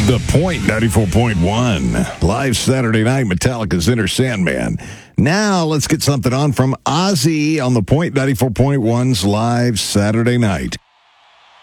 The Point 94.1. Live Saturday night, Metallica's Enter Sandman. Now let's get something on from Ozzy on The Point 94.1's Live Saturday night.